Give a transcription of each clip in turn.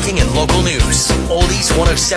breaking and local news. Oldies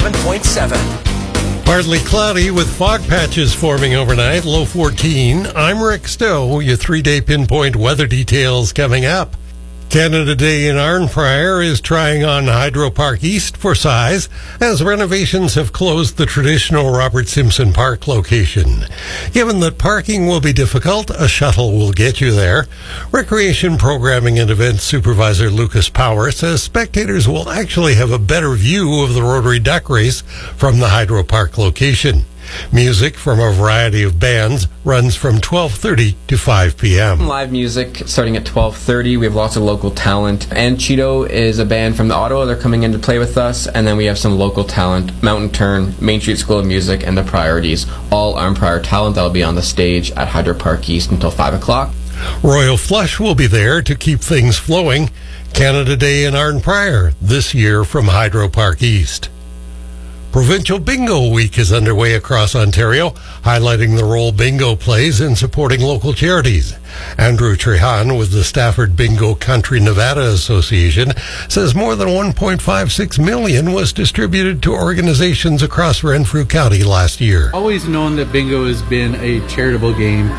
107.7. Partly cloudy with fog patches forming overnight, low 14. I'm Rick Stowe. Your 3-day pinpoint weather details coming up. Canada Day in Arnprior is trying on Hydro Park East for size as renovations have closed the traditional Robert Simpson Park location. Given that parking will be difficult, a shuttle will get you there. Recreation Programming and Events Supervisor Lucas Power says spectators will actually have a better view of the Rotary Duck Race from the Hydro Park location. Music from a variety of bands runs from 12:30 to 5 p.m. Live music starting at 12:30. We have lots of local talent. And Cheeto is a band from the Ottawa. They're coming in to play with us. And then we have some local talent, Mountain Turn, Main Street School of Music, and The Priorities. All Arnprior talent that will be on the stage at Hydro Park East until 5 o'clock. Royal Flush will be there to keep things flowing. Canada Day in Arnprior this year from Hydro Park East. Provincial Bingo Week is underway across Ontario, highlighting the role bingo plays in supporting local charities. Andrew Trehan with the Stafford Bingo Country Nevada Association says more than $1.56 million was distributed to organizations across Renfrew County last year. Always known that bingo has been a charitable game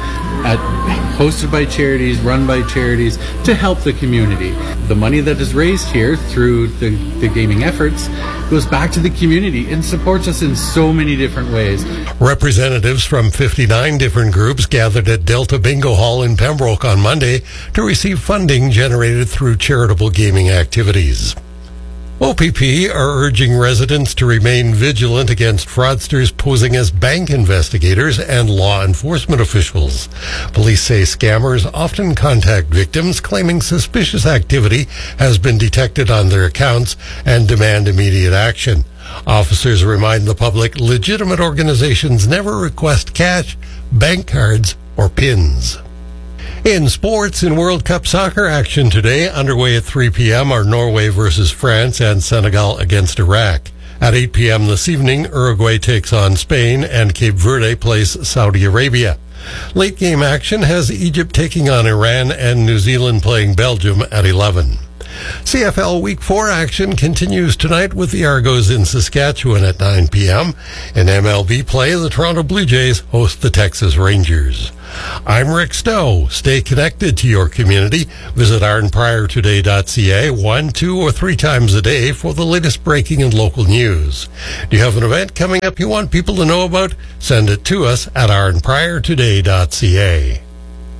hosted by charities, run by charities to help the community. The money that is raised here through the gaming efforts goes back to the community and supports us in so many different ways. Representatives from 59 different groups gathered at Delta Bingo Hall in Pembroke on Monday to receive funding generated through charitable gaming activities. OPP are urging residents to remain vigilant against fraudsters posing as bank investigators and law enforcement officials. Police say scammers often contact victims claiming suspicious activity has been detected on their accounts and demand immediate action. Officers remind the public legitimate organizations never request cash, bank cards, or PINs. In sports, in World Cup soccer action today, underway at 3 p.m. are Norway versus France and Senegal against Iraq. At 8 p.m. this evening, Uruguay takes on Spain and Cape Verde plays Saudi Arabia. Late game action has Egypt taking on Iran and New Zealand playing Belgium at 11. CFL Week 4 action continues tonight with the Argos in Saskatchewan at 9 p.m. In MLB play, the Toronto Blue Jays host the Texas Rangers. I'm Rick Stowe. Stay connected to your community. Visit arnpriortoday.ca 1, 2, or 3 times a day for the latest breaking and local news. Do you have an event coming up you want people to know about? Send it to us at arnpriortoday.ca.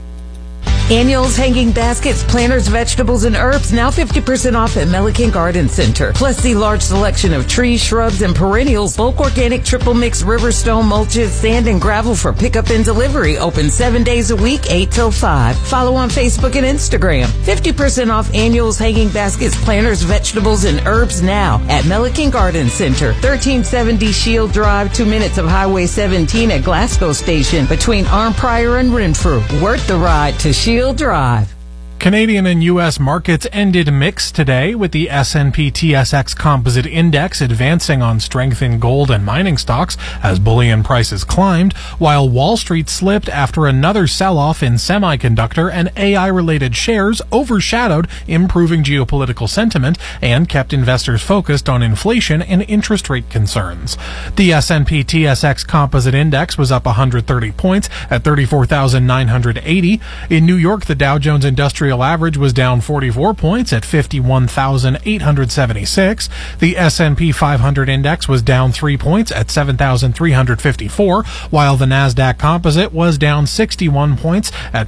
Annuals, hanging baskets, planters, vegetables, and herbs now 50% off at Milliken Garden Center. Plus the large selection of trees, shrubs, and perennials, bulk organic triple mix Riverstone mulches, sand, and gravel for pickup and delivery. Open 7 days a week, 8 till 5. Follow on Facebook and Instagram. 50% off annuals, hanging baskets, planters, vegetables, and herbs now at Milliken Garden Center. 1370 Shield Drive, 2 minutes of Highway 17 at Glasgow Station between Arnprior and Renfrew. Worth the ride to Shield Drive. Canadian and U.S. markets ended mixed today, with the S&P TSX Composite Index advancing on strength in gold and mining stocks as bullion prices climbed, while Wall Street slipped after another sell-off in semiconductor and AI-related shares overshadowed improving geopolitical sentiment and kept investors focused on inflation and interest rate concerns. The S&P TSX Composite Index was up 130 points at 34,980. In New York, the Dow Jones Industrial Average was down 44 points at 51,876. The S&P 500 index was down 3 points at 7,354, while the Nasdaq Composite was down 61 points at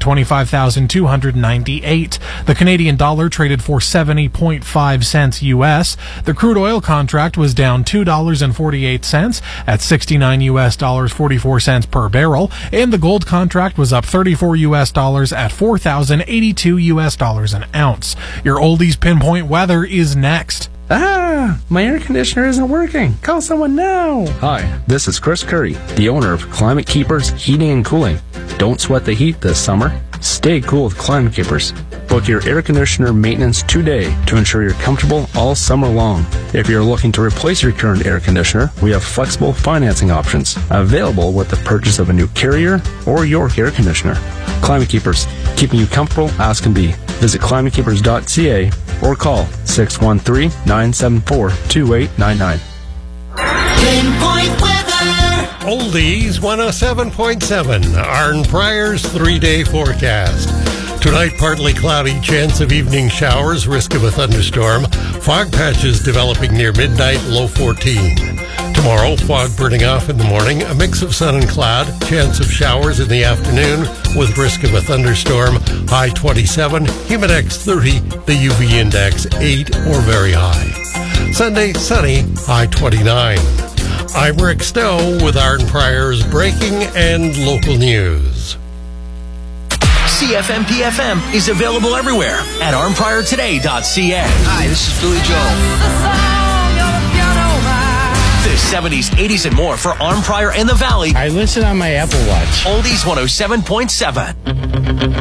25,298. The Canadian dollar traded for 70.5 cents US. The crude oil contract was down $2.48 at 69 US dollars 44 cents per barrel, and the gold contract was up 34 US dollars at 4,082 US dollars an ounce. Your oldies pinpoint weather is next. My air conditioner isn't working. Call someone now. Hi, this is Chris Curry, the owner of Climate Keepers Heating and Cooling. Don't sweat the heat this summer. Stay cool with Climate Keepers. Book your air conditioner maintenance today to ensure you're comfortable all summer long. If you're looking to replace your current air conditioner, we have flexible financing options available with the purchase of a new Carrier or York air conditioner. Climate Keepers, keeping you comfortable as can be. Visit climatekeepers.ca or call 613-974-2899. Pinpoint weather. Oldies 107.7, Arn Pryor's 3-day forecast. Tonight, partly cloudy, chance of evening showers, risk of a thunderstorm. Fog patches developing near midnight, low 14. Tomorrow, fog burning off in the morning, a mix of sun and cloud, chance of showers in the afternoon with risk of a thunderstorm, high 27, Humidex 30, the UV index 8 or very high. Sunday, sunny, high 29. I'm Rick Stowe with Arn Pryor's breaking and local news. CFMP-FM is available everywhere at arnpriortoday.ca. Hi, this is Billy Joel. The 70s, 80s, and more for Arn Pryor and the Valley. I listen on my Apple Watch. Oldies 107.7.